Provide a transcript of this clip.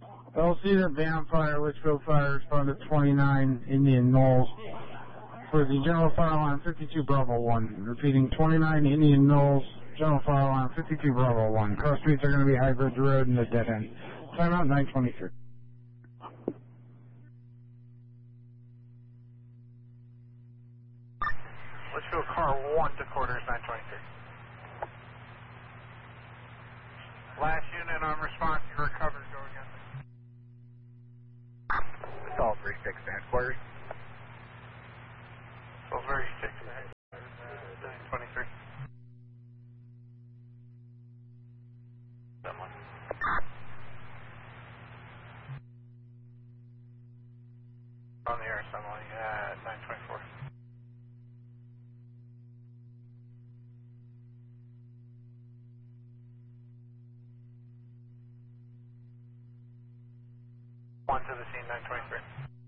Cedar Band Fire, Litchfield Fire, responded 29 Indian Knolls for the General Fire Line 52 Bravo 1. Repeating, 29 Indian Knolls, General Fire Line 52 Bravo 1. Cross streets are going to be High Bridge Road and the dead end. Timeout 923. Litchfield car 1 to quarters 923. Last unit on response, you recovered, go again. Salisbury 6, quarters. Salisbury 6, 923. Someone. On the air, someone, 924. One to the scene, 923.